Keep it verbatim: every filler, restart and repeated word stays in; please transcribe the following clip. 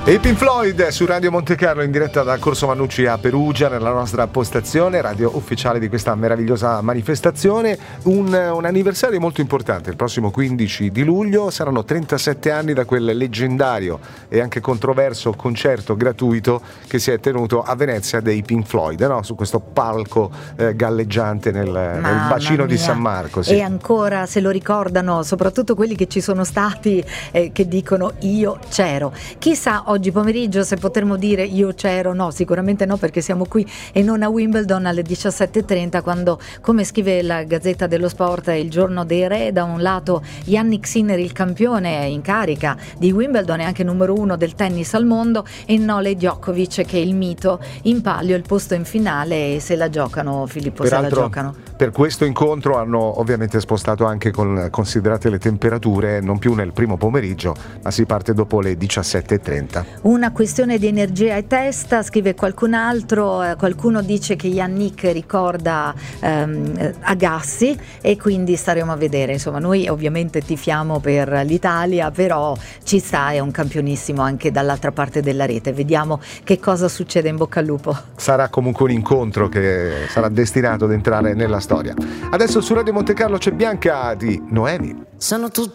E i Pink Floyd su Radio Monte Carlo in diretta da Corso Mannucci a Perugia, nella nostra postazione radio ufficiale di questa meravigliosa manifestazione. Un, un anniversario molto importante, il prossimo quindici di luglio saranno trentasette anni da quel leggendario e anche controverso concerto gratuito che si è tenuto a Venezia dei Pink Floyd, no? Su questo palco eh, galleggiante nel, nel bacino mia. di San Marco. Sì. E ancora se lo ricordano soprattutto quelli che ci sono stati, eh, che dicono io c'ero. Chissà oggi pomeriggio se potremo dire io c'ero. No, sicuramente no, perché siamo qui e non a Wimbledon alle diciassette e trenta, quando, come scrive la Gazzetta dello Sport, è il giorno dei re. Da un lato Jannik Sinner, il campione in carica di Wimbledon e anche numero uno del tennis al mondo, e Nole Djokovic, che è il mito, in palio il posto in finale, e se la giocano, Filippo. Peraltro, se la giocano per questo incontro hanno ovviamente spostato anche, con considerate le temperature, non più nel primo pomeriggio, ma si parte dopo le diciassette e trenta. Una questione di energia e testa, scrive qualcun altro. Eh, qualcuno dice che Jannik ricorda ehm, Agassi, e quindi staremo a vedere. Insomma, noi ovviamente tifiamo per l'Italia, però ci sta, è un campionissimo anche dall'altra parte della rete. Vediamo che cosa succede. In bocca al lupo. Sarà comunque un incontro che sarà destinato ad entrare nella storia. Adesso su Radio Monte Carlo c'è Bianca di Noemi. Sono tutti